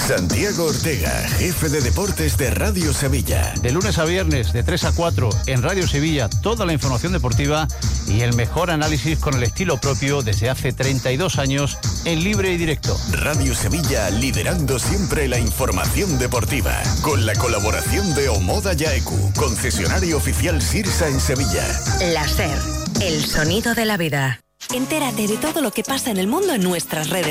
Santiago Ortega, jefe de deportes de Radio Sevilla. De lunes a viernes, de 3 a 4, en Radio Sevilla, toda la información deportiva y el mejor análisis con el estilo propio desde hace 32 años en libre y directo. Radio Sevilla, liderando siempre la información deportiva, con la colaboración de Omoda Yaeku, concesionario oficial Sirsa en Sevilla. La SER, el sonido de la vida. Entérate de todo lo que pasa en el mundo en nuestras redes